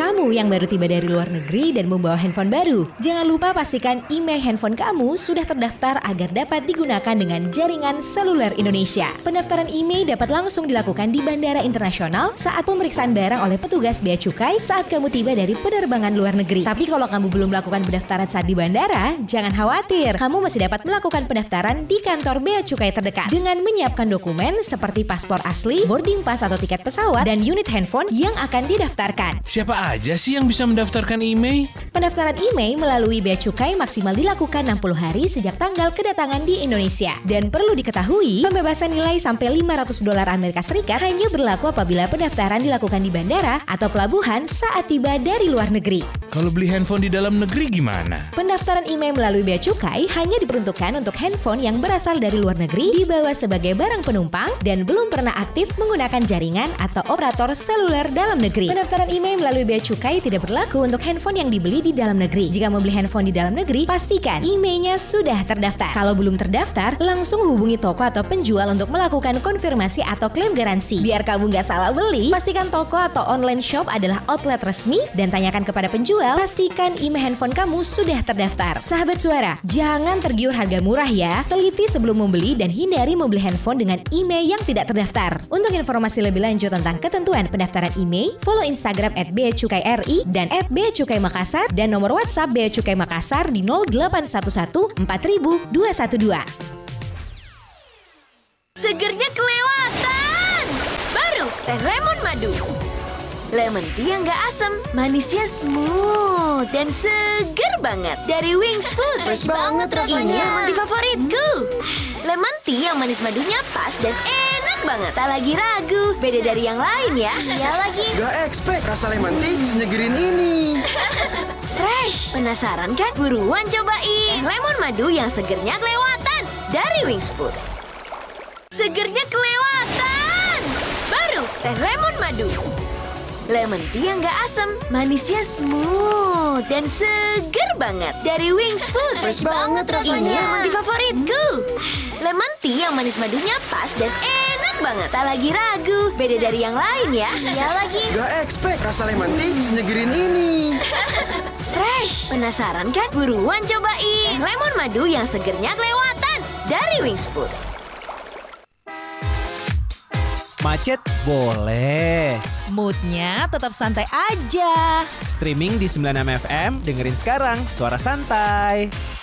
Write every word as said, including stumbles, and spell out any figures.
kamu yang baru tiba dari luar negeri dan membawa handphone baru, jangan lupa pastikan email handphone kamu sudah terdaftar agar dapat digunakan dengan jaringan seluler Indonesia. Pendaftaran email dapat langsung dilakukan di Bandara Internasional saat pemeriksaan barang oleh petugas Bea Cukai saat kamu tiba dari penerbangan luar negeri. Tapi kalau kamu belum melakukan pendaftaran saat di bandara, jangan khawatir. Kamu masih dapat melakukan pendaftaran di kantor Bea Cukai terdekat dengan menyiapkan dokumen seperti paspor asli, boarding pass atau tiket pesawat, dan unit handphone yang akan didaftarkan. Siapa aja sih yang bisa mendaftarkan email? Pendaftaran email melalui Bea Cukai maksimal dilakukan enam puluh hari sejak tanggal kedatangan di Indonesia. Dan perlu diketahui, pembebasan nilai sampai lima ratus dolar Amerika Serikat hanya berlaku apabila pendaftaran dilakukan di bandara atau pelabuhan saat tiba dari luar negeri. Kalau beli handphone di dalam negeri gimana? Pendaftaran email melalui Bea Cukai hanya diperuntukkan untuk handphone yang berasal dari luar negeri, dibawa sebagai barang penumpang, dan belum pernah aktif menggunakan jaringan atau operator seluler dalam negeri. Pendaftaran email melalui Bea Cukai tidak berlaku untuk handphone yang dibeli di dalam negeri. Jika membeli handphone di dalam negeri, pastikan emailnya sudah terdaftar. Kalau belum terdaftar, langsung hubungi toko atau penjual untuk melakukan konfirmasi atau klaim garansi. Biar kamu nggak salah beli, pastikan toko atau online shop adalah outlet resmi dan tanyakan kepada penjual, pastikan email handphone kamu sudah terdaftar. Sahabat Suara, jangan tergiur harga murah ya. Teliti sebelum membeli dan hindari membeli handphone dengan email yang tidak terdaftar. Untuk informasi lebih lanjut tentang ketentuan pendaftaran email, follow Instagram at bea cukai r i dan at bea cukai makassar dan nomor WhatsApp Bea Cukai Makassar di nol delapan satu satu empat ribu dua satu dua. Segernya kelewatan. Baru teh lemon madu. Lemon tea yang gak asam, manisnya smooth dan seger banget dari Wings Food. Fresh banget rasanya. Ini lemon tea favoritku. Lemon tea yang manis madunya pas dan enak banget. Tak lagi ragu, beda dari yang lain ya. Iya lagi. Gak expect rasa lemon tea senyegerin ini. Fresh, penasaran kan? Buruan cobain lemon madu yang segernya kelewatan dari Wings Food. Segernya kelewatan. Baru teh lemon madu. Lemon tea yang gak asam, manisnya smooth dan seger banget dari Wings Food. Fresh banget rasanya. Ini lemon tea favoritku. Lemon tea yang manis madunya pas dan enak banget. Tak lagi ragu, beda dari yang lain ya. Iya lagi. Gak expect rasa lemon tea senyegerin ini. Fresh, penasaran kan? Buruan cobain lemon madu yang segernya kelewatan dari Wings Food. Macet boleh. Moodnya tetap santai aja. Streaming di sembilan puluh enam F M, dengerin sekarang Suara Santai.